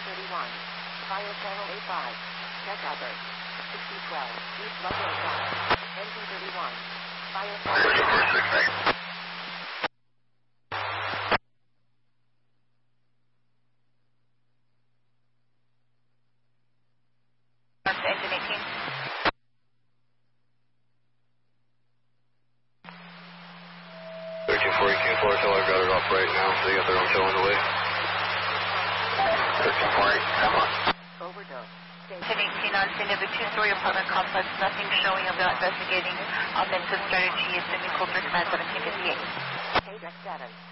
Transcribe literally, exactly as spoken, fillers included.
thirty-one. Fire channel A five. Check other. sixty twelve. East Ludlow Drive. Engine thirty-one. Fire channel. Engine eighteen. thirteen forty-two, Florida Tower, I've got it off right now, so they got their own tow on the way. thirteen forty, come on. Overdose. ten eighteen on scene of a two-story apartment complex. Nothing showing about investigating offensive strategy. Assuming Coulter Command seventeen fifty-eight. K seven.